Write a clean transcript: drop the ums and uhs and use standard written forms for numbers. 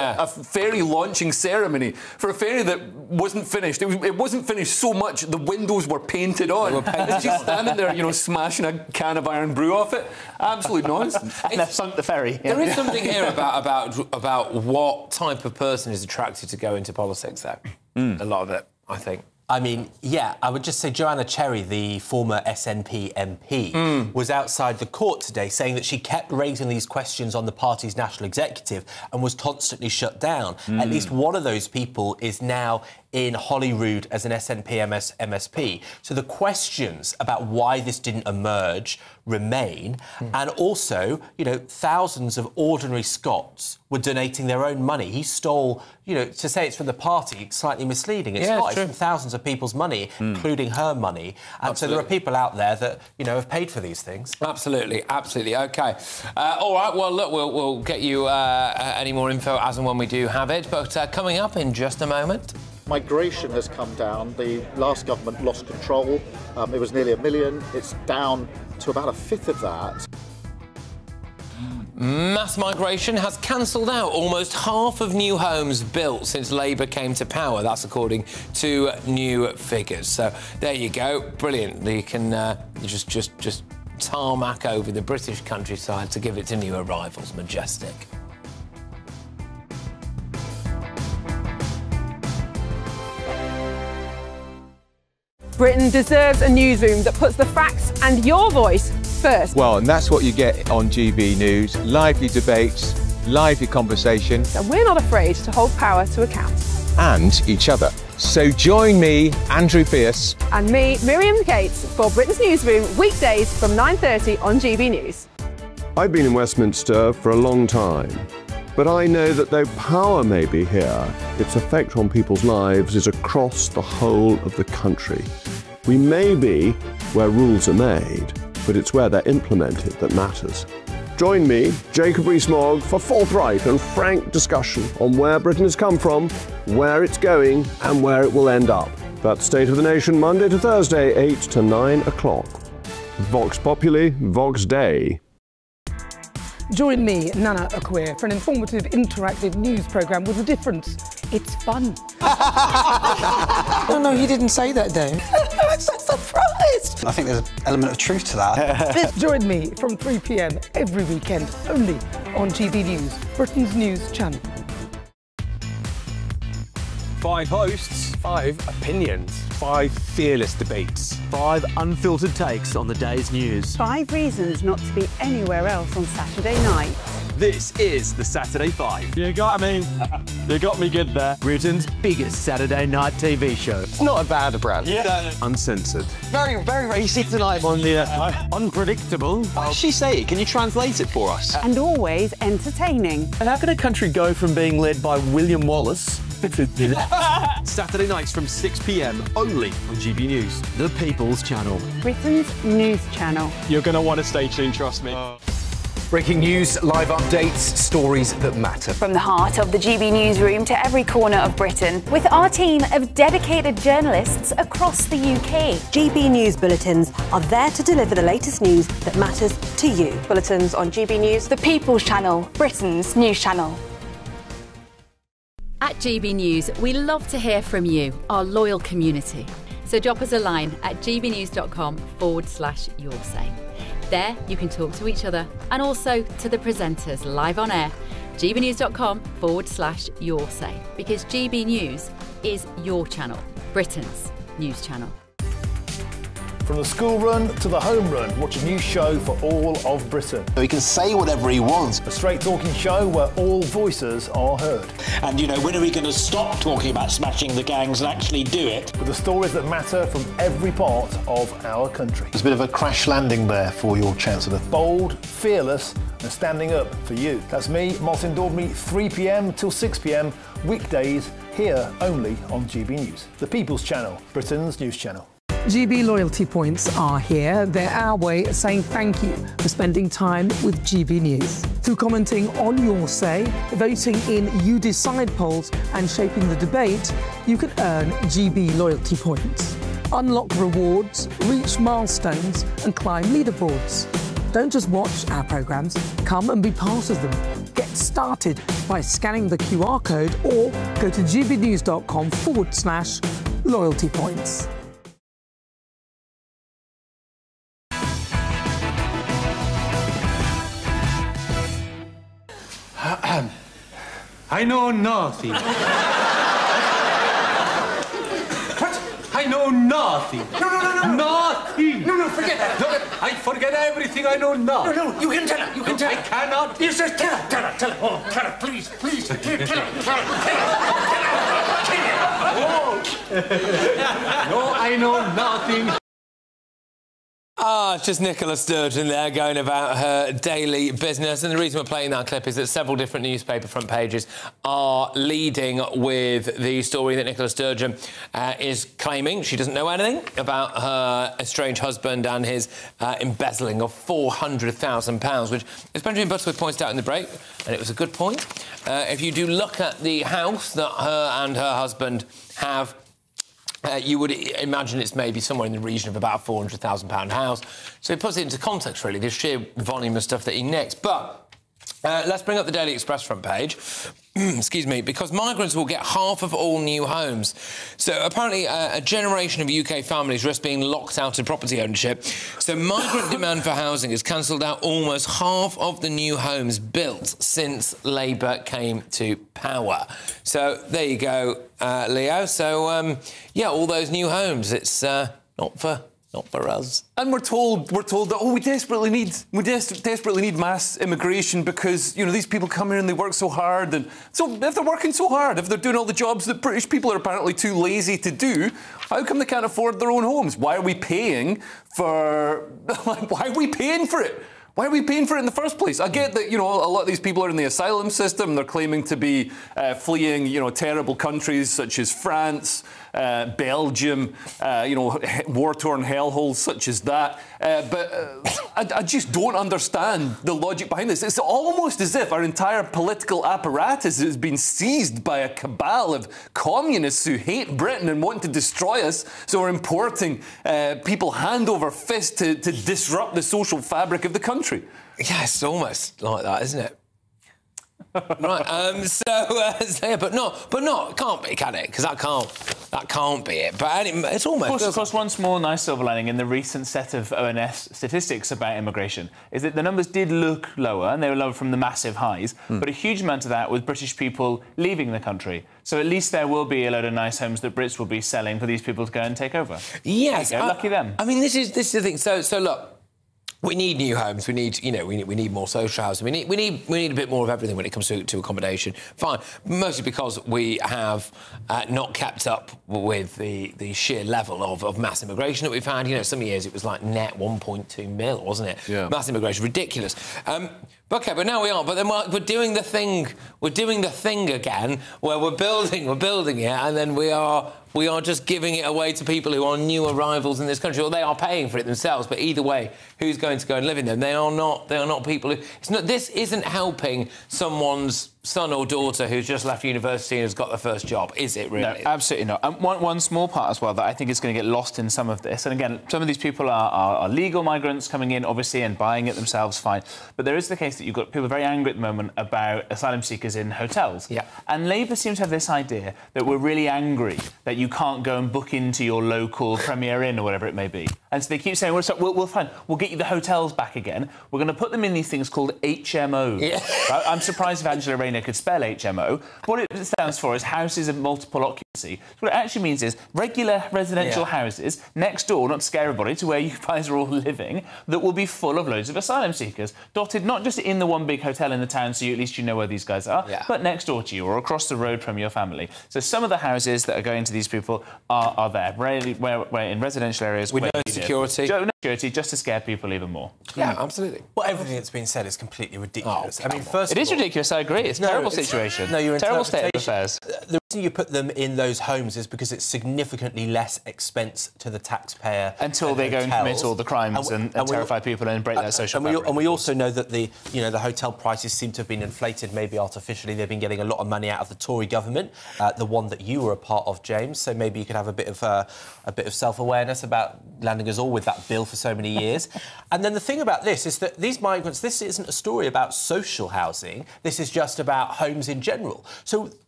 a ferry launching ceremony for a ferry that wasn't finished. It wasn't finished so much the windows were painted on. It's just standing there, you know, smashing a can of Iron Brew off it. Absolute nonsense. And they've sunk the ferry. There is something here about what type of person is attracted to go into politics, though. A lot of it, I think. I mean, yeah, I would just say Joanna Cherry, the former SNP MP, was outside the court today saying that she kept raising these questions on the party's national executive and was constantly shut down. At least one of those people is now in Holyrood as an SNP MSP. So the questions about why this didn't emerge remain. And also, you know, thousands of ordinary Scots were donating their own money. He stole, you know, to say it's from the party, slightly misleading. It's not. It's from thousands of people's money, including her money. And so there are people out there that, you know, have paid for these things. Absolutely, absolutely. OK. All right, well, look, we'll get you any more info as and when we do have it. But coming up in just a moment... Migration has come down. The last government lost control. It was nearly 1 million. It's down to about a fifth of that. Mass migration has cancelled out almost half of new homes built since Labour came to power. That's according to new figures. So there you go. Brilliant. You can just tarmac over the British countryside to give it to new arrivals. Majestic. Britain deserves a newsroom that puts the facts and your voice first. Well, and that's what you get on GB News. Lively debates, lively conversation. And we're not afraid to hold power to account. And each other. So join me, Andrew Pearce. And me, Miriam Gates, for Britain's Newsroom, weekdays from 9:30 on GB News. I've been in Westminster for a long time. But I know that though power may be here, its effect on people's lives is across the whole of the country. We may be where rules are made, but it's where they're implemented that matters. Join me, Jacob Rees-Mogg, for forthright and frank discussion on where Britain has come from, where it's going, and where it will end up. That's State of the Nation, Monday to Thursday, 8 to 9 o'clock. Vox Populi, Vox Dei. Join me, Nana Akwe, for an informative, interactive news programme with a difference. It's fun. No, he didn't say that, Dave. I'm so surprised. I think there's an element of truth to that. Join me from 3 p.m. every weekend, only on GB News, Britain's news channel. 5 hosts, 5 opinions, 5 fearless debates, 5 unfiltered takes on the day's news. 5 reasons not to be anywhere else on Saturday night. This is the Saturday 5. You got me good there. Britain's biggest Saturday night TV show. It's not a bad brand. Yeah. Uncensored. Very, very easy tonight on the unpredictable. What did she say? Can you translate it for us? And always entertaining. And how can a country go from being led by William Wallace Saturday nights from 6 p.m. only on GB News. The People's Channel. Britain's news channel. You're going to want to stay tuned, trust me. Breaking news, live updates, stories that matter. From the heart of the GB Newsroom to every corner of Britain, with our team of dedicated journalists across the UK. GB News Bulletins are there to deliver the latest news that matters to you. Bulletins on GB News, the People's Channel, Britain's news channel. At GB News, we love to hear from you, our loyal community. So drop us a line at gbnews.com/yoursay. There you can talk to each other and also to the presenters live on air. gbnews.com/yoursay, because GB News is your channel, Britain's news channel. From the school run to the home run, watch a new show for all of Britain. So he can say whatever he wants. A straight talking show where all voices are heard. And, you know, when are we going to stop talking about smashing the gangs and actually do it? With the stories that matter from every part of our country. There's a bit of a crash landing there for your Chancellor. Bold, fearless and standing up for you. That's me, Martin Daubney, 3 p.m. till 6 p.m, weekdays, here only on GB News. The People's Channel, Britain's news channel. GB loyalty points are here. They're our way of saying thank you for spending time with GB News. Through commenting on Your Say, voting in You Decide polls and shaping the debate, you can earn GB loyalty points. Unlock rewards, reach milestones and climb leaderboards. Don't just watch our programmes, come and be part of them. Get started by scanning the QR code or go to gbnews.com/loyalty points. I know nothing. What? I know nothing. No. Nothing. No, forget that. No, I forget everything. I know nothing. No, you can tell her. You can tell her. I cannot. Yes, just tell her. Oh, tell her, please. Tell her. No, I know nothing. It's just Nicola Sturgeon there going about her daily business. And the reason we're playing that clip is that several different newspaper front pages are leading with the story that Nicola Sturgeon is claiming she doesn't know anything about her estranged husband and his embezzling of £400,000, which, as Benjamin Butterworth pointed out in the break, and it was a good point, if you do look at the house that her and her husband have, you would imagine it's maybe somewhere in the region of about a £400,000 house. So it puts it into context, really, the sheer volume of stuff that he nicks. But let's bring up the Daily Express front page. Excuse me, because migrants will get half of all new homes. So apparently a generation of UK families risk being locked out of property ownership. So migrant demand for housing has cancelled out almost half of the new homes built since Labour came to power. So there you go, Leo. So, yeah, all those new homes, it's not for us. And we're told that we desperately need mass immigration because, you know, these people come here and they work so hard, and so if they're working so hard, if they're doing all the jobs that British people are apparently too lazy to do, how come they can't afford their own homes? Why are we paying for why are we paying for it? Why are we paying for it in the first place? I get that, you know, a lot of these people are in the asylum system. They're claiming to be fleeing, you know, terrible countries such as France, Belgium, you know, war-torn hellholes such as that. But I just don't understand the logic behind this. It's almost as if our entire political apparatus has been seized by a cabal of communists who hate Britain and want to destroy us. So we're importing people hand over fist to disrupt the social fabric of the country. Yeah, it's almost like that, isn't it? Right, but not, can't be, can it? Because that can't be it. But it's almost... Of course, one small nice silver lining in the recent set of ONS statistics about immigration is that the numbers did look lower, and they were lower from the massive highs, but a huge amount of that was British people leaving the country. So at least there will be a load of nice homes that Brits will be selling for these people to go and take over. Yes. Lucky them. I mean, this is the thing. So look... We need new homes. We need, you know, we need more social housing. We need a bit more of everything when it comes to accommodation. Fine, mostly because we have not kept up with the sheer level of mass immigration that we've had. You know, some years it was like net 1.2 mil, wasn't it? Yeah. Mass immigration, ridiculous. Okay, but now we are. But then we're doing the thing. We're doing the thing again, where we're building it, and then we are just giving it away to people who are new arrivals in this country, or they are paying for it themselves. But either way, who's going to go and live in them? They are not people who... This isn't helping someone's son or daughter who's just left university and has got their first job, is it, really? No, absolutely not. And one small part as well that I think is going to get lost in some of this, and again, some of these people are legal migrants coming in, obviously, and buying it themselves, fine. But there is the case that you've got people very angry at the moment about asylum seekers in hotels. Yeah. And Labour seems to have this idea that we're really angry that you can't go and book into your local Premier Inn or whatever it may be. And so they keep saying, we'll fine, we'll get you the hotels back again. We're going to put them in these things called HMOs. Yeah. Right? I'm surprised if Angela Rayner could spell HMO. What it stands for is houses of multiple occupancy. So what it actually means is regular residential houses next door, not to scare everybody, to where you guys are all living, that will be full of loads of asylum seekers, dotted not just in the one big hotel in the town, so at least you know where these guys are, but next door to you or across the road from your family. So some of the houses that are going to these people are there, rarely where in residential areas. With no security. No security, just to scare people even more. Yeah, absolutely. Well, everything that's been said is completely ridiculous. I mean, first it is ridiculous, I agree. It's a terrible situation. No, your terrible state of affairs. The reason you put them in those homes is because it's significantly less expense to the taxpayer until they go and commit all the crimes and terrify people and break their social fabric. And we also know that the hotel prices seem to have been inflated, maybe artificially. They've been getting a lot of money out of the Tory government, the one that you were a part of, James. So maybe you could have a bit of self-awareness about landing us all with that bill for so many years. And then the thing about this is that these migrants, this isn't a story about social housing. This is just about homes in general. So